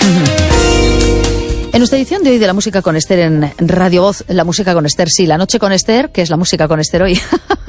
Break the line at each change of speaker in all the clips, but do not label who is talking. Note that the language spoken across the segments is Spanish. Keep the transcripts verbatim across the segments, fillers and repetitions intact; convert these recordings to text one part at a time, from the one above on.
En nuestra edición de hoy de la música con Esther en Radio Voz, la música con Esther, sí, la noche con Esther, que es la música con Esther hoy,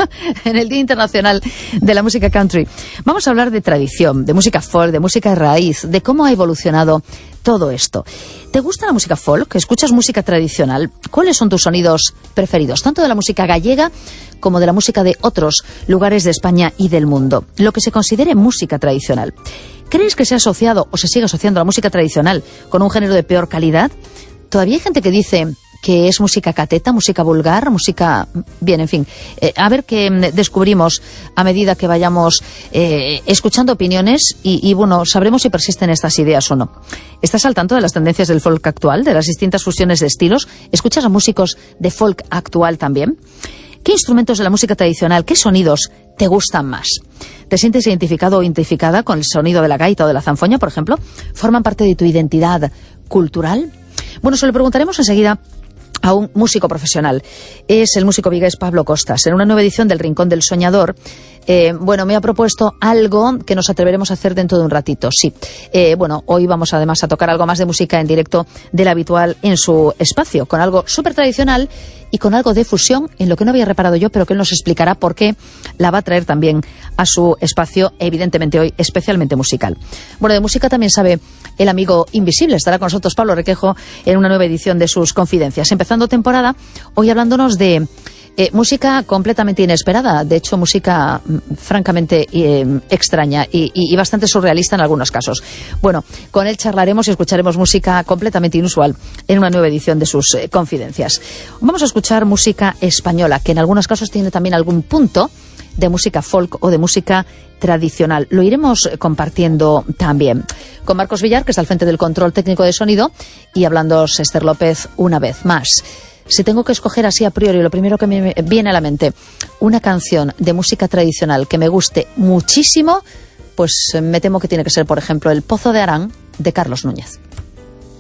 en el Día Internacional de la Música Country, vamos a hablar de tradición, de música folk, de música raíz, de cómo ha evolucionado todo esto. ¿Te gusta la música folk? ¿Escuchas música tradicional? ¿Cuáles son tus sonidos preferidos, tanto de la música gallega como de la música de otros lugares de España y del mundo? Lo que se considere música tradicional. ¿Crees que se ha asociado o se sigue asociando la música tradicional con un género de peor calidad? Todavía hay gente que dice que es música cateta, música vulgar, música... Bien, en fin, eh, a ver qué descubrimos a medida que vayamos eh, escuchando opiniones y, y, bueno, sabremos si persisten estas ideas o no. ¿Estás al tanto de las tendencias del folk actual, de las distintas fusiones de estilos? ¿Escuchas a músicos de folk actual también? ¿Qué instrumentos de la música tradicional, qué sonidos te gustan más? ¿Te sientes identificado o identificada con el sonido de la gaita o de la zanfoña, por ejemplo? ¿Forman parte de tu identidad cultural? Bueno, se lo preguntaremos enseguida a un músico profesional. Es el músico vigués Pablo Costas. En una nueva edición del Rincón del Soñador, eh, bueno, me ha propuesto algo que nos atreveremos a hacer dentro de un ratito. Sí, eh, bueno, hoy vamos además a tocar algo más de música en directo del habitual en su espacio, con algo súper tradicional y con algo de fusión, en lo que no había reparado yo, pero que él nos explicará por qué la va a traer también a su espacio, evidentemente hoy especialmente musical. Bueno, de música también sabe el amigo invisible. Estará con nosotros Pablo Requejo en una nueva edición de sus Confidencias. Empezando temporada, hoy hablándonos de eh, música completamente inesperada, de hecho música mm, francamente eh, extraña y, y, y bastante surrealista en algunos casos. Bueno, con él charlaremos y escucharemos música completamente inusual en una nueva edición de sus eh, Confidencias. Vamos a escuchar música española, que en algunos casos tiene también algún punto de música folk o de música tradicional. Lo iremos compartiendo también con Marcos Villar, que está al frente del control técnico de sonido, y hablando Esther López una vez más. Si tengo que escoger así a priori, lo primero que me viene a la mente, una canción de música tradicional que me guste muchísimo, pues me temo que tiene que ser, por ejemplo, El Pozo de Arán, de Carlos Núñez.